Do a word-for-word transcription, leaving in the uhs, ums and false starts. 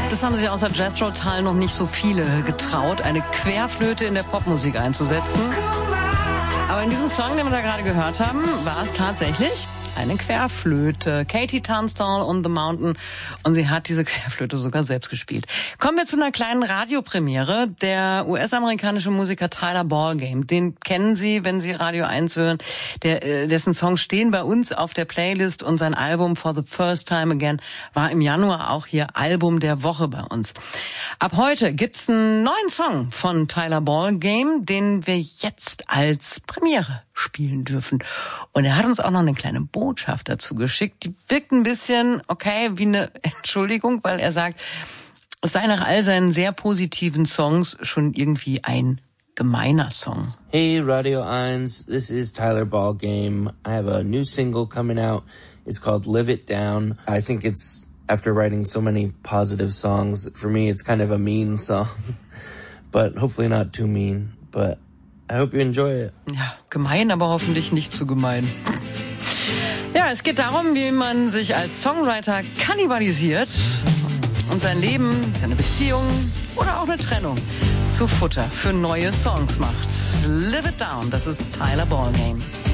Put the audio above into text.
Das haben sich außer Jethro Tull noch nicht so viele getraut, eine Querflöte in der Popmusik einzusetzen. Aber in diesem Song, den wir da gerade gehört haben, war es tatsächlich eine Querflöte. Katie Tunstall on the Mountain. Und sie hat diese Querflöte sogar selbst gespielt. Kommen wir zu einer kleinen Radiopremiere. Der U S-amerikanische Musiker Tyler Ballgame, den kennen Sie, wenn Sie Radio eins hören. Der, dessen Songs stehen bei uns auf der Playlist und sein Album For the First Time Again war im Januar auch hier Album der Woche bei uns. Ab heute gibt's einen neuen Song von Tyler Ballgame, den wir jetzt als Premiere spielen dürfen. Und er hat uns auch noch eine kleine Botschaft dazu geschickt. Die wirkt ein bisschen, okay, wie eine Entschuldigung, weil er sagt, es sei nach all seinen sehr positiven Songs schon irgendwie ein gemeiner Song. Hey Radio eins, this is Tyler Ballgame. I have a new single coming out. It's called Live It Down. I think it's, after writing so many positive songs, for me it's kind of a mean song. But hopefully not too mean. But I hope you enjoy it. Ja, gemein, aber hoffentlich nicht zu gemein. Ja, es geht darum, wie man sich als Songwriter kannibalisiert und sein Leben, seine Beziehung oder auch eine Trennung zu Futter für neue Songs macht. Live It Down, das ist Tyler Ballgame.